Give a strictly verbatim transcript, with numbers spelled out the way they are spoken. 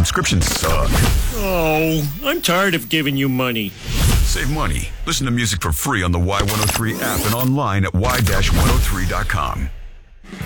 subscriptions suck. Oh, I'm tired of giving you money. Save money. Listen to music for free on the Y one oh three app and online at y one oh three dot com.